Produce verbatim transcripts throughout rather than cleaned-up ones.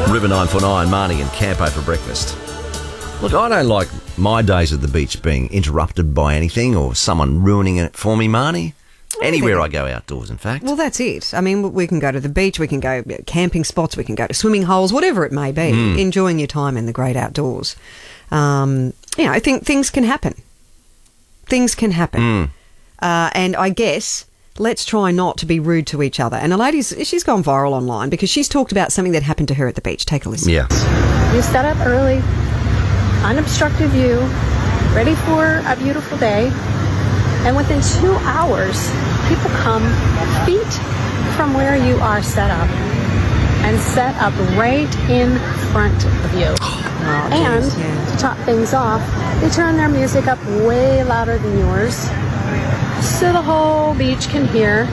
River nine four nine, Marnie and Campo for breakfast. Look, I don't like my days at the beach being interrupted by anything or someone ruining it for me, Marnie. Anywhere I go outdoors, in fact. Well, that's it. I mean, we can go to the beach, we can go camping spots, we can go to swimming holes, whatever it may be, mm. enjoying your time in the great outdoors. Um, you know, I think things can happen. Things can happen. Mm. Uh, and I guess let's try not to be rude to each other. And a lady's, she's gone viral online because she's talked about something that happened to her at the beach. Take a listen. Yeah. You set up early, unobstructed view, ready for a beautiful day. And within two hours, people come feet from where you are set up and set up right in front of you. Oh, and geez, yeah. to top things off, they turn their music up way louder than yours so the whole beach can hear.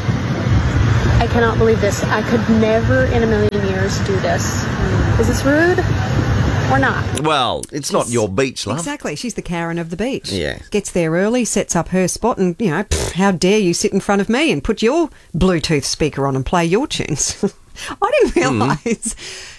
I cannot believe this. I could never in a million years do this. Is this rude? Or not? Well, it's not your beach, love. Exactly. She's the Karen of the beach. Yeah. Gets there early, sets up her spot, and, you know, pff, how dare you sit in front of me and put your Bluetooth speaker on and play your tunes. I didn't realise, mm.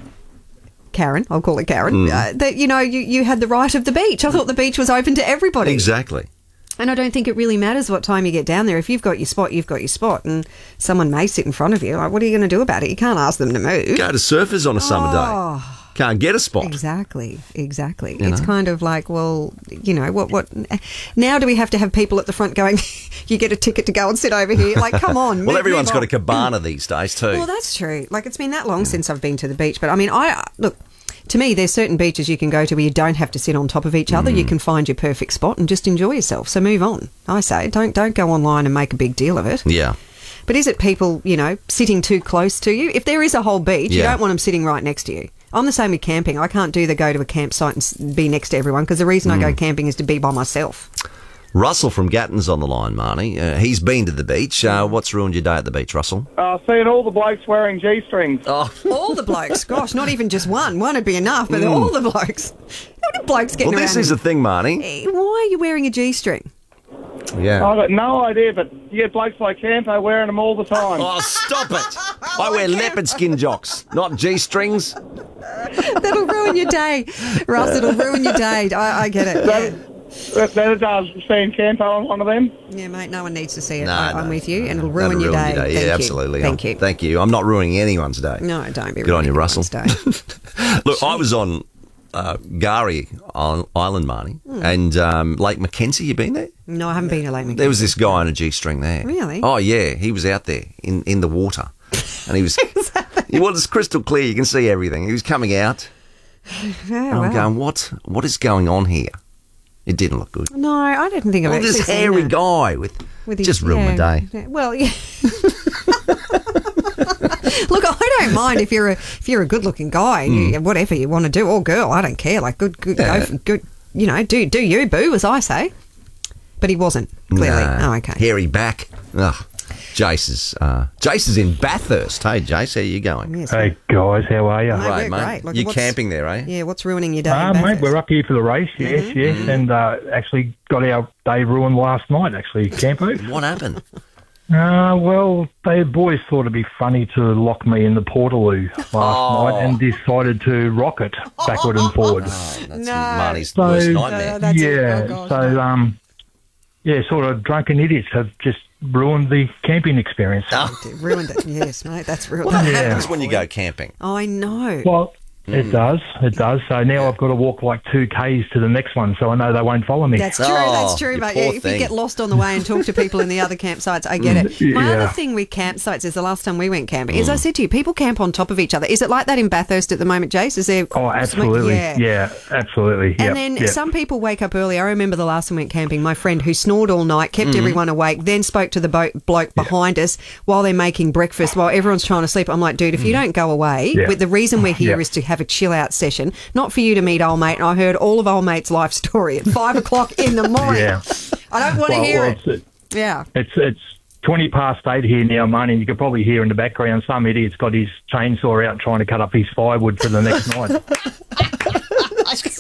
Karen, I'll call her Karen, mm. uh, that, you know, you, you had the right of the beach. I thought the beach was open to everybody. Exactly. And I don't think it really matters what time you get down there. If you've got your spot, you've got your spot. And someone may sit in front of you. Like, what are you going to do about it? You can't ask them to move. Go to Surfers on a summer oh. day. Can't get a spot. Exactly, exactly. You it's know? kind of like, well, you know, what, what, now do we have to have people at the front going, you get a ticket to go and sit over here? Like, come on. Well, move, everyone's move got a cabana these days too. Well, that's true. Like, it's been that long since I've been to the beach. But, I mean, I look, to me, there's certain beaches you can go to where you don't have to sit on top of each other. Mm. You can find your perfect spot and just enjoy yourself. So move on. I say, don't don't go online and make a big deal of it. Yeah. But is it people, you know, sitting too close to you? If there is a whole beach, yeah. you don't want them sitting right next to you. I'm the same with camping. I can't do the go to a campsite and be next to everyone because the reason mm. I go camping is to be by myself. Russell from Gatton's on the line, Marnie. Uh, he's been to the beach. Uh, what's ruined your day at the beach, Russell? Uh, seeing all the blokes wearing G-strings. Oh. All the blokes. Gosh, not even just one. One would be enough, but mm. all the blokes. How many blokes getting well, around? Well, this is the thing, Marnie. Hey, why are you wearing a G-string? Yeah. I've got no idea, but you get blokes like Campo wearing them all the time. Oh, stop it. I wear leopard skin jocks, not G-strings. That'll ruin your day, Russ. It'll ruin your day. I, I get it. Yeah. That, that it does, seeing Campo on one of them. Yeah, mate, no one needs to see it. No, I, I'm no, with you, no, and it'll ruin, ruin your, day. your day. Yeah, Thank absolutely. You. Thank you. Thank you. I'm not ruining anyone's day. No, don't be Good on you, Russell. Day. Look, Jeez. I was on uh, Gari Island, Marnie, mm. and um, Lake Mackenzie. You been there? No, I haven't been to Lake Mackenzie. There was this guy on a G-string there. Really? Oh, yeah. He was out there in, in the water. And he was... Well, it's crystal clear. You can see everything. He was coming out. Oh, and I'm wow. going, what? What is going on here? It didn't look good. No, I didn't think of well, it. This hairy guy with, with his, just ruined yeah, my day. Well, yeah. Look, I don't mind if you're a if you're a good looking guy and mm. you, whatever you want to do, or girl, I don't care. Like, good, good, yeah. go for, good. You know, do do you, boo, as I say. But he wasn't clearly. No. Oh, okay. Hairy back. Ugh. Jace is uh, Jace is in Bathurst. Hey, Jace, how you going? Yes, hey guys, how are you? Mate, right, we're mate. Great. Look, you camping there, eh? Yeah. What's ruining your day? Uh, mate, we're up here for the race. Yes, mm-hmm. yes, Mm-hmm. and uh, actually got our day ruined last night. Actually, Campo. What happened? Uh, well, the boys thought it'd be funny to lock me in the Portaloo last oh. night and decided to rock it backward and forward. Oh, that's no. Marnie's so, worst nightmare. Uh, that's yeah, oh, gosh, so no. um, yeah, sort of drunken idiots have just ruined the camping experience. Oh. Ruined it. Yes, mate. That's ruined. What it. happens when you go camping? I know. Well, it Mm. does. It does. So now I've got to walk like two Ks to the next one, so I know they won't follow me. That's true. Oh, that's true, you mate. poor Yeah, if thing. you get lost on the way and talk to people in the other campsites, I get it. My Yeah. other thing with campsites is the last time we went camping, is I said to you, people camp on top of each other. Is it like that in Bathurst at the moment, Jace? Is there? Oh, absolutely. Yeah. Yeah, absolutely. And Yep, then yep. some people wake up early. I remember the last time we went camping, my friend who snored all night, kept everyone awake, then spoke to the boat bloke behind us while they're making breakfast, while everyone's trying to sleep. I'm like, dude, if you don't go away, Yeah. with the reason we're here Yeah. is to have a chill out session, not for you to meet old mate. And I heard all of old mate's life story at five o'clock in the morning. Yeah. I don't want to Well, hear well, it. it's, Yeah. it's it's twenty past eight here now, Marnie, and you could probably hear in the background some idiot's got his chainsaw out trying to cut up his firewood for the next night.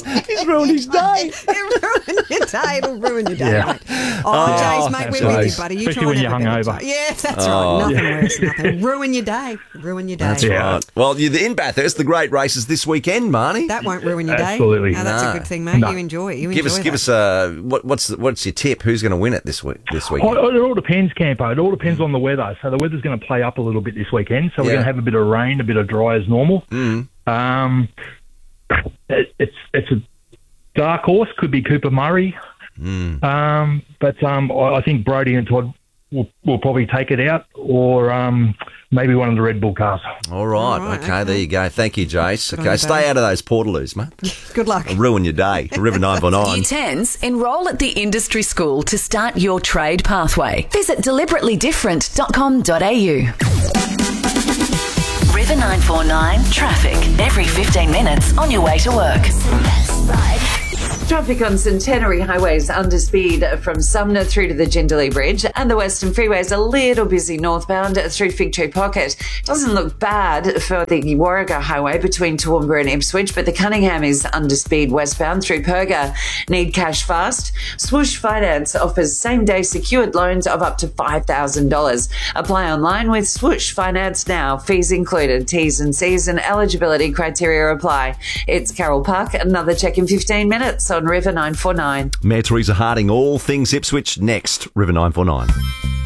He's ruined his day. It'll ruin your day. It'll ruin your day, Yeah. mate. Oh, Jace, mate, we're with Jace. you, buddy. You Especially try when and you're have a better hungover. time. Yeah, that's Oh. right. Nothing worse. Nothing. Ruin your day. Ruin your day. That's Yeah. right. Well, you're in Bathurst, the great races this weekend, Marnie. That won't ruin your day. Absolutely. No, that's No. a good thing, mate. No. You enjoy it. You give enjoy us, that. give us, uh, what, what's the, what's your tip? Who's going to win it this week? This Oh, weekend? it all depends, Campo. It all depends on the weather. So the weather's going to play up a little bit this weekend. So we're Yeah. going to have a bit of rain, a bit of dry as normal. Mm. Um, it, it's it's a dark horse. Could be Cooper Murray. Mm. Um, but um, I I think Brody and Todd will, will probably take it out, or um, maybe one of the Red Bull cars. All right. All right, okay, okay. there you go. Thank you, Jace. on Okay, you, stay buddy. out of those portaloos, mate. Good luck. It'll ruin your day. River nine four nine. Year tens, enrol at the industry school to start your trade pathway. Visit deliberately different dot com dot a u. River nine four nine traffic every fifteen minutes on your way to work. Traffic on Centenary Highways under speed from Sumner through to the Jindalee Bridge, and the Western Freeway's a little busy northbound through Fig Tree Pocket. Doesn't look bad for the Warragher Highway between Toowoomba and Ipswich, but the Cunningham is under speed westbound through Perga. Need cash fast? Swoosh Finance offers same-day secured loans of up to five thousand dollars. Apply online with Swoosh Finance now. Fees included. T's and C's and eligibility criteria apply. It's Carol Park. Another check in fifteen minutes on River nine four nine. Mayor Teresa Harding, all things Ipswich next. River nine four nine.